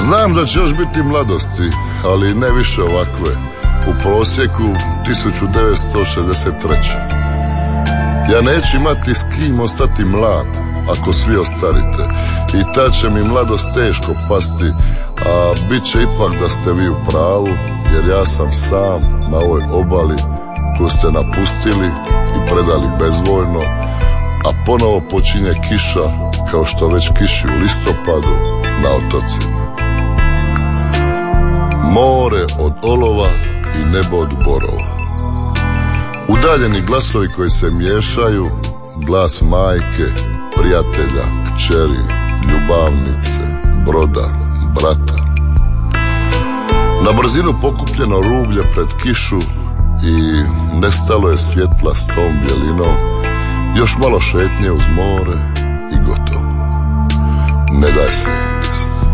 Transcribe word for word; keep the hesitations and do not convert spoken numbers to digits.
Znam da će još biti mladosti, ali ne više ovakve. U prosjeku tisuću devetsto šezdeset treće. Ja neću imati s kim ostati mlad ako svi ostarite, i ta će mi mladost teško pasti, a bit će ipak da ste vi u pravu, jer ja sam sam na ovoj obali koju ste napustili i predali bezvoljno, a ponovo počinje kiša kao što već kiši u listopadu na otocima. More od olova i nebo od borova. Udaljeni glasovi koji se miješaju, glas majke, prijatelja, kćeri, ljubavnice, broda, brata. Na brzinu pokupljeno rublje pred kišu i nestalo je svjetla s tom bjelinom. Još malo šetnje uz more i gotovo. Ne daj snijeg.